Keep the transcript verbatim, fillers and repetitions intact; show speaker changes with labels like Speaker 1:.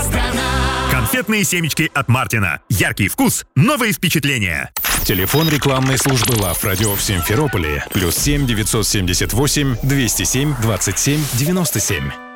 Speaker 1: Конфетные семечки от Мартина. Яркий вкус, новые впечатления.
Speaker 2: Телефон рекламной службы Love Radio в Симферополе. Плюс семь девятьсот семьдесят восемь двести семь двадцать семь девяносто семь.